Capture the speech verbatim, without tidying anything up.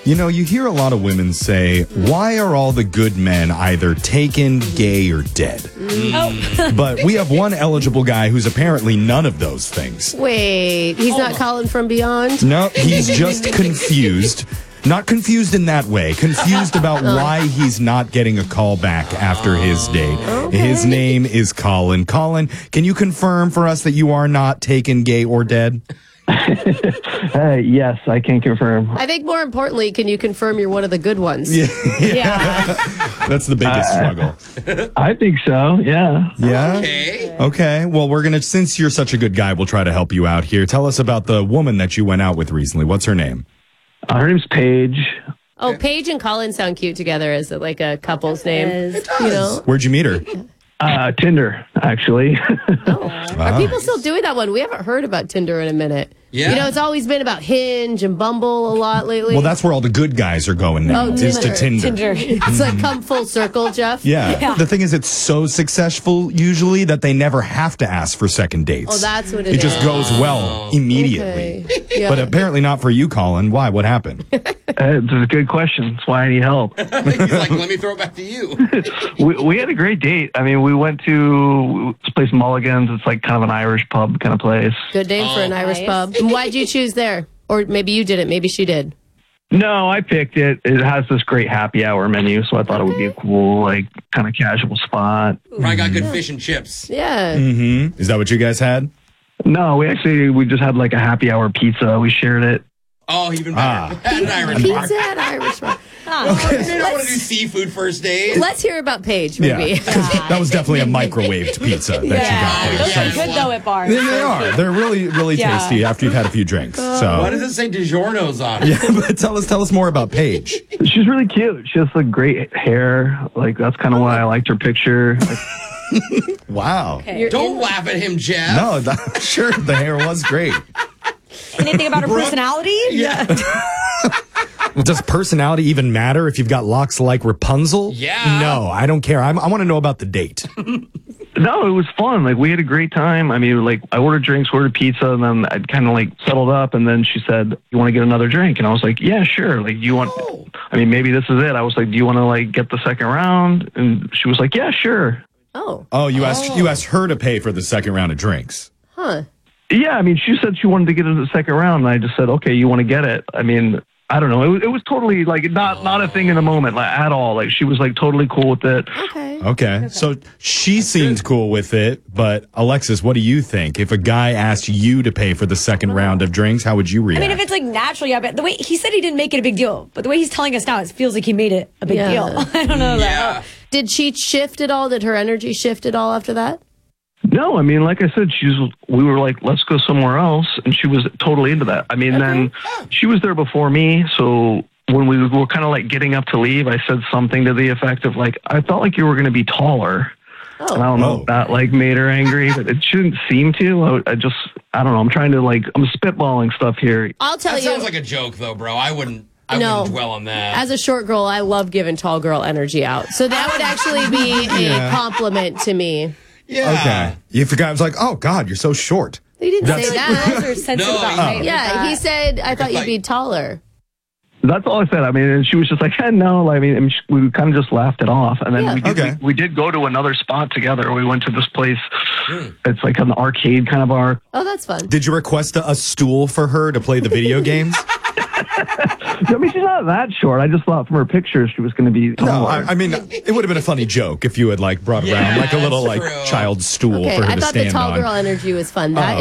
You know, you hear a lot of women say, why are all the good men either taken, gay, or dead? Mm. Oh. But we have one eligible guy who's apparently none of those things. Wait, he's not Colin from Beyond? No, he's just confused. Not confused in that way. Confused about why he's not getting a call back after his date. Okay. His name is Colin. Colin, can you confirm for us that you are not taken, gay, or dead? uh, yes, I can confirm. I think more importantly, can you confirm you're one of the good ones? Yeah. Yeah. That's the biggest Uh, struggle. I think so, yeah. Yeah? Okay. Okay. Well, we're going to, since you're such a good guy, we'll try to help you out here. Tell us about the woman that you went out with recently. What's her name? Uh, her name's Paige. Oh, Paige and Colin sound cute together as like a couple's name. It You know? Where'd you meet her? Uh, Tinder, actually. Oh. Wow. Are people still doing that one? We haven't heard about Tinder in a minute. Yeah. You know, it's always been about Hinge and Bumble a lot lately. Well, that's where all the good guys are going now. Oh, is to Tinder. Tinder. Tinder. It's like come full circle, Jeff. Yeah. Yeah. The thing is, it's so successful usually that they never have to ask for second dates. Oh, that's what it It just is. goes well immediately. Okay. Yeah. But apparently not for you, Colin. Why? What happened? Uh, it's a good question. That's why I need help. He's like, let me throw it back to you. we, we had a great date. I mean, we went to this place, Mulligan's. It's like kind of an Irish pub kind of place. Good name for an Oh, Irish nice. pub. And why'd you choose there? Or maybe you didn't. Maybe she did. No, I picked it. It has this great happy hour menu, so I thought it would be a cool, like, kind of casual spot. Probably got good fish and chips. Yeah. Mm-hmm. Is that what you guys had? No, we actually, we just had like a happy hour pizza. We shared it. Oh, even Ah. better. At an Irish bar. Pizza at Irish bar. They don't want to do seafood first date. Let's hear about Paige, maybe. Yeah. that was definitely a microwaved pizza that Yeah. you got Those there. are So- good though at bars. Yeah, they are. They're really, really Yeah. tasty after you've had a few drinks. Why So, does it say DiGiorno's on it? yeah, but tell us, tell us more about Paige. She's really cute. She has like great hair. Like, that's kind of why I liked her picture. Like, Wow. You're Don't in- laugh at him, Jeff. No, that, sure, the hair was great. Anything about her personality? Yeah. Well, does personality even matter if you've got locks like Rapunzel? Yeah. No, I don't care. I'm, I want to know about the date. no, it was fun. Like, we had a great time. I mean, like, I ordered drinks, ordered pizza, and then I kind of like settled up. And then she said, "You want to get another drink?" And I was like, "Yeah, sure." Like, do you want? Oh. I mean, maybe this is it. I was like, "Do you want to like get the second round?" And she was like, "Yeah, sure." Oh, Oh, you asked you asked her to pay for the second round of drinks. huh. Yeah, I mean, she said she wanted to get into the second round, and I just said, "Okay, you want to get it?" I mean, I don't know. It was, it was totally like not not a thing in the moment, like at all. Like, she was like totally cool with it. Okay. Okay. So she seemed cool with it, but Alexis, what do you think? If a guy asked you to pay for the second round of drinks, how would you I react? mean, if it's like natural, yeah, but the way he said he didn't make it a big deal, but the way he's telling us now, it feels like he made it a big Yeah. deal. I don't know Yeah. that. Did she shift at all? Did her energy shift at all after that? No, I mean, like I said, she's. We were like, "Let's go somewhere else," and she was totally into that. I mean, then she was there before me, so when we were kind of like getting up to leave, I said something to the effect of like, "I felt like you were going to be taller." And I Oh, don't know Oh. if that like made her angry, but it shouldn't seem to. I, I just, I don't know. I'm trying to like, I'm spitballing stuff here. I'll tell That you. sounds like a joke, though, bro. I wouldn't. I No. wouldn't dwell on that. As a short girl, I love giving tall girl energy out. So that would actually be a Yeah. compliment to me. yeah. okay. If a guy was like, "Oh God, you're so short." He didn't That's- say Girls that. are sensitive No, about he- height. Yeah, he said, I thought you'd fight. be taller. That's all I said. I mean, and she was just like, eh, no. I mean, and she, we kind of just laughed it off. And then Yeah. we, did, Okay. we, we did go to another spot together. We went to this place. It's like an arcade kind of bar. Oh, that's fun. Did you request a, a stool for her to play the video games? I mean, she's not that short. I just thought from her pictures she was going to be taller. No, I, I mean it would have been a funny joke if you had like brought Yeah, around like a little that's like true. child stool Okay, for her I to thought the stand tall on. girl energy was fun. That